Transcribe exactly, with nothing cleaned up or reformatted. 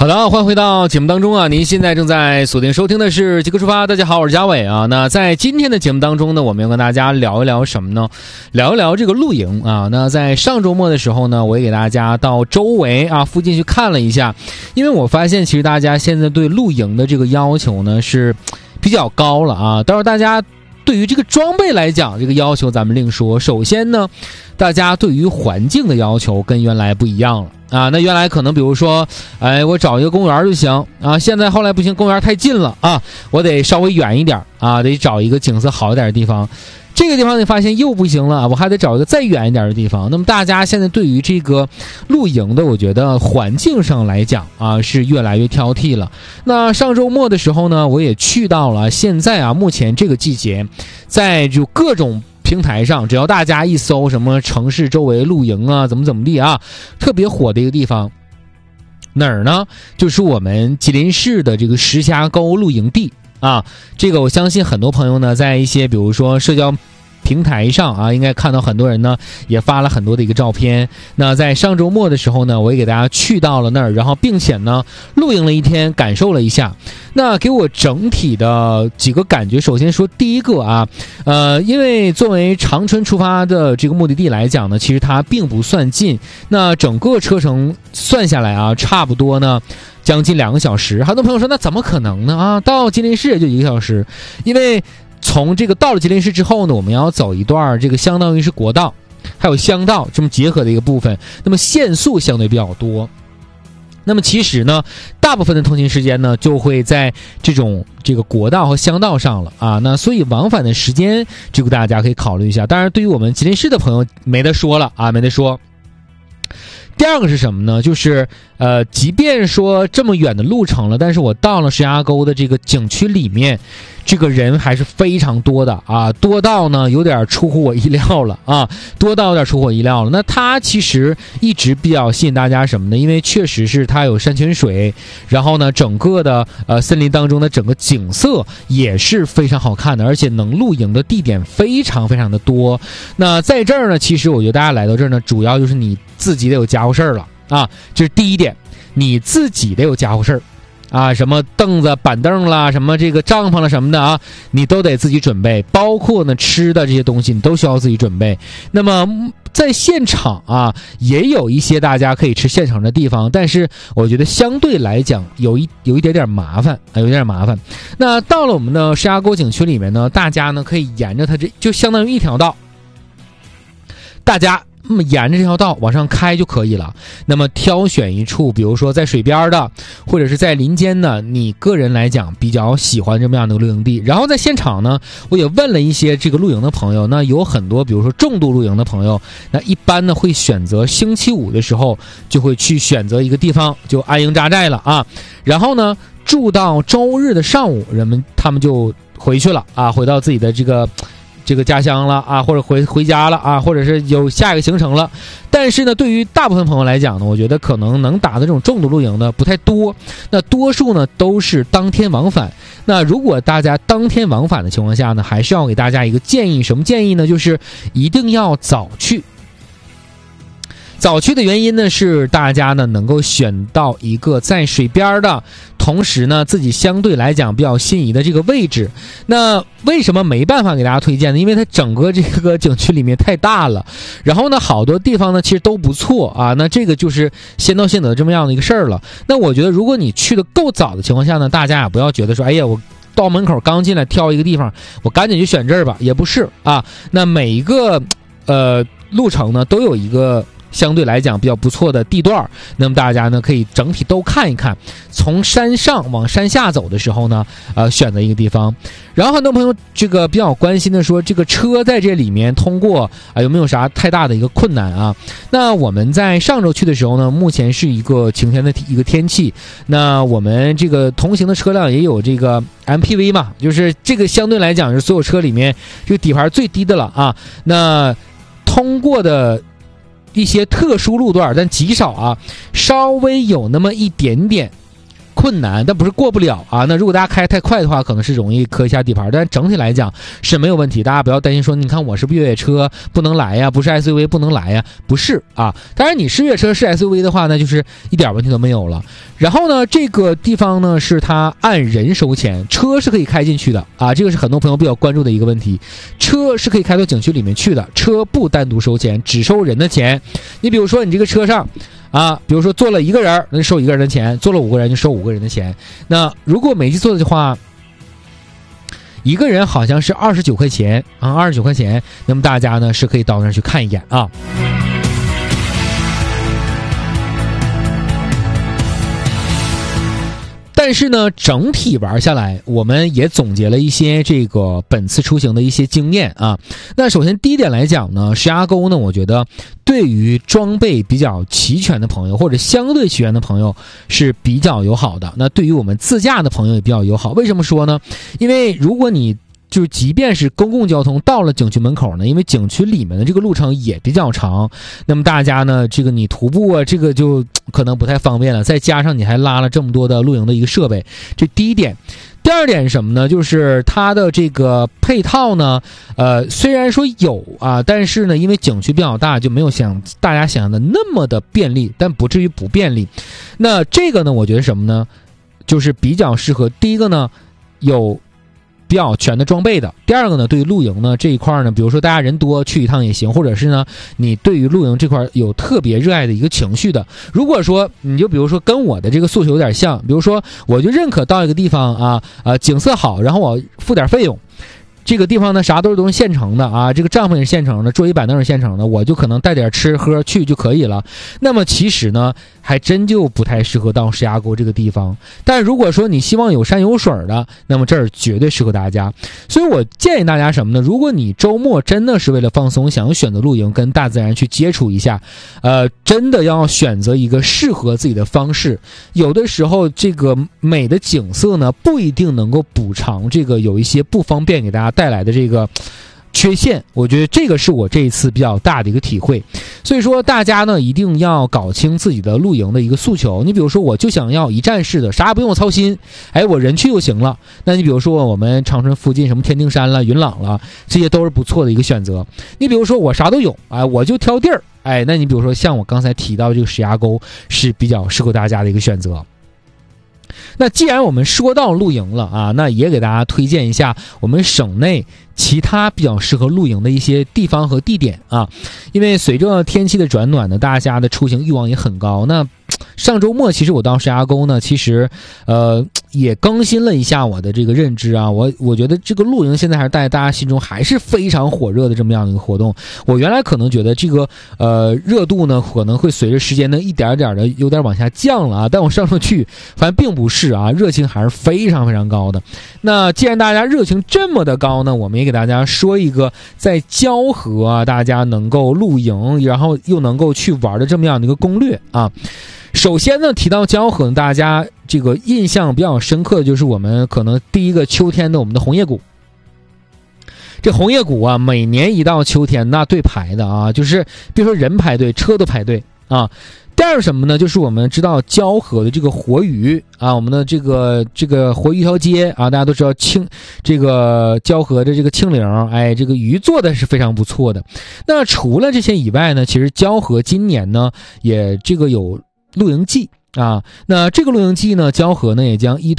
好的，欢迎回到节目当中啊！您现在正在锁定收听的是极客出发。大家好，我是嘉伟啊。那在今天的节目当中呢，我们要跟大家聊一聊什么呢？聊一聊这个露营啊。那在上周末的时候呢，我也给大家到周围啊附近去看了一下，因为我发现其实大家现在对露营的这个要求呢是比较高了啊。当然，大家对于这个装备来讲，这个要求咱们另说。首先呢，大家对于环境的要求跟原来不一样了。啊，那原来可能比如说，哎，我找一个公园就行啊。现在后来不行，公园太近了啊，我得稍微远一点啊，得找一个景色好一点的地方。这个地方你发现又不行了啊，我还得找一个再远一点的地方。那么大家现在对于这个露营的，我觉得环境上来讲啊，是越来越挑剔了。那上周末的时候呢，我也去到了现在啊，目前这个季节，在就各种平台上，只要大家一搜什么城市周围露营啊，怎么怎么地啊，特别火的一个地方，哪儿呢？就是我们吉林市的这个石峡沟露营地啊。这个我相信很多朋友呢，在一些比如说社交平台上啊，应该看到很多人呢也发了很多的一个照片。那在上周末的时候呢，我也给大家去到了那儿，然后并且呢露营了一天，感受了一下。那给我整体的几个感觉，首先说第一个啊，呃，因为作为长春出发的这个目的地来讲呢，其实它并不算近。那整个车程算下来啊，差不多呢将近两个小时。很多朋友说那怎么可能呢？啊，到吉林市也就一个小时，因为从这个到了吉林市之后呢，我们要走一段这个相当于是国道还有乡道这么结合的一个部分，那么限速相对比较多。那么其实呢，大部分的通勤时间呢就会在这种这个国道和乡道上了啊。那所以往返的时间，这个大家可以考虑一下。当然，对于我们吉林市的朋友没得说了啊，没得说。第二个是什么呢？就是呃，即便说这么远的路程了，但是我到了石峡沟的这个景区里面，这个人还是非常多的啊，多到呢有点出乎我意料了啊，多到有点出乎我意料了。那它其实一直比较吸引大家什么呢？因为确实是它有山泉水，然后呢，整个的呃森林当中的整个景色也是非常好看的，而且能露营的地点非常非常的多。那在这儿呢，其实我觉得大家来到这儿呢，主要就是你自己得有家伙事儿了啊，这是第一点，你自己得有家伙事儿啊，什么凳子、板凳啦，什么这个帐篷啦什么的啊，你都得自己准备，包括呢吃的这些东西，你都需要自己准备。那么在现场啊，也有一些大家可以吃现场的地方，但是我觉得相对来讲有一有一点点麻烦啊，有一点麻烦。那到了我们的石峡沟景区里面呢，大家呢可以沿着它这就相当于一条道，大家那么沿着这条道往上开就可以了。那么挑选一处，比如说在水边的，或者是在林间的，你个人来讲比较喜欢这么样的露营地。然后在现场呢，我也问了一些这个露营的朋友，那有很多比如说重度露营的朋友，那一般呢会选择星期五的时候就会去选择一个地方就安营扎寨了啊。然后呢住到周日的上午，人们他们就回去了啊，回到自己的这个这个家乡了啊，或者回回家了啊，或者是有下一个行程了。但是呢，对于大部分朋友来讲呢，我觉得可能能打的这种重度露营的不太多，那多数呢都是当天往返。那如果大家当天往返的情况下呢，还是要给大家一个建议，什么建议呢？就是一定要早去。早去的原因呢，是大家呢能够选到一个在水边的，同时呢自己相对来讲比较心仪的这个位置。那为什么没办法给大家推荐呢？因为它整个这个景区里面太大了，然后呢好多地方呢其实都不错啊。那这个就是先到先得这么样的一个事儿了。那我觉得如果你去的够早的情况下呢，大家也不要觉得说，哎呀，我到门口刚进来挑一个地方，我赶紧就选这儿吧，也不是啊。那每一个呃路程呢都有一个相对来讲比较不错的地段，那么大家呢可以整体都看一看，从山上往山下走的时候呢呃选择一个地方。然后很多朋友这个比较关心的说，这个车在这里面通过啊、呃、有没有啥太大的一个困难啊？那我们在上周去的时候呢，目前是一个晴天的一个天气，那我们这个同行的车辆也有这个 M P V 嘛，就是这个相对来讲是所有车里面这个底盘最低的了啊。那通过的一些特殊路段，但极少啊，稍微有那么一点点困难，但不是过不了啊。那如果大家开太快的话，可能是容易磕一下底盘，但整体来讲是没有问题。大家不要担心说，你看我是不是越野车不能来呀，不是 S U V 不能来呀，不是啊。当然你是越野车是 S U V 的话，那就是一点问题都没有了。然后呢，这个地方呢是它按人收钱，车是可以开进去的啊，这个是很多朋友比较关注的一个问题。车是可以开到景区里面去的，车不单独收钱，只收人的钱。你比如说你这个车上啊，比如说坐了一个人，那就收一个人的钱；坐了五个人就收五个人的钱。那如果没记错的话，一个人好像是二十九块钱啊，二十九块钱。那么大家呢是可以到那儿去看一眼啊。但是呢，整体玩下来，我们也总结了一些这个本次出行的一些经验啊。那首先第一点来讲呢，石崖沟呢，我觉得对于装备比较齐全的朋友或者相对齐全的朋友是比较友好的。那对于我们自驾的朋友也比较友好。为什么说呢？因为如果你就即便是公共交通到了景区门口呢，因为景区里面的这个路程也比较长，那么大家呢，这个你徒步啊，这个就可能不太方便了。再加上你还拉了这么多的露营的一个设备，这第一点。第二点是什么呢？就是它的这个配套呢，呃，虽然说有啊，但是呢，因为景区比较大，就没有像大家想象的那么的便利，但不至于不便利。那这个呢，我觉得什么呢？就是比较适合第一个呢，有比较全的装备的。第二个呢，对于露营呢这一块呢，比如说大家人多去一趟也行，或者是呢你对于露营这块有特别热爱的一个情绪的，如果说你就比如说跟我的这个诉求有点像，比如说我就认可到一个地方啊，呃景色好，然后我付点费用，这个地方呢啥都是都是现成的啊，这个帐篷也是现成的，桌椅板凳是现成的，我就可能带点吃喝去就可以了。那么其实呢还真就不太适合到石崖沟这个地方。但如果说你希望有山有水的，那么这儿绝对适合大家。所以我建议大家什么呢？如果你周末真的是为了放松，想要选择露营跟大自然去接触一下，呃真的要选择一个适合自己的方式。有的时候这个美的景色呢不一定能够补偿这个有一些不方便给大家带来的这个缺陷，我觉得这个是我这一次比较大的一个体会。所以说大家呢一定要搞清自己的露营的一个诉求。你比如说我就想要一站式的，啥也不用我操心，哎我人去就行了。那你比如说我们长春附近什么天定山了、云朗了，这些都是不错的一个选择。你比如说我啥都有，哎我就挑地儿，哎那你比如说像我刚才提到的这个石崖沟是比较适合大家的一个选择。那既然我们说到露营了啊，那也给大家推荐一下我们省内其他比较适合露营的一些地方和地点啊。因为随着天气的转暖呢，大家的出行欲望也很高。那上周末其实我到石崖沟呢，其实呃也更新了一下我的这个认知啊。我我觉得这个露营现在还是在大家心中还是非常火热的这么样的一个活动。我原来可能觉得这个呃热度呢可能会随着时间呢一点点的有点往下降了啊，但我上上去反正并不是啊，热情还是非常非常高的。那既然大家热情这么的高呢，我们也给大家说一个在蛟河啊大家能够露营然后又能够去玩的这么样的一个攻略啊。首先呢，提到蛟河，大家这个印象比较深刻的就是我们可能第一个秋天的我们的红叶谷。这红叶谷啊，每年一到秋天那队排的啊，就是比如说人排队，车都排队啊。第二什么呢？就是我们知道蛟河的这个活鱼啊，我们的这个这个活鱼一条街啊，大家都知道青这个蛟河的这个青岭，哎，这个鱼做的是非常不错的。那除了这些以外呢，其实蛟河今年呢也这个有露营季啊，那这个露营季呢，蛟河呢也将依托